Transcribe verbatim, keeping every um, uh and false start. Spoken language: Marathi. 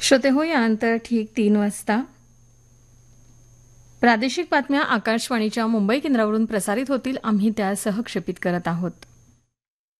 श्रोते हो, यानंतर ठीक तीन वाजता प्रादेशिक बातम्या आकाशवाणीच्या मुंबई केंद्रावरून प्रसारित होतील. आम्ही त्या सहक्षेपित करत आहोत.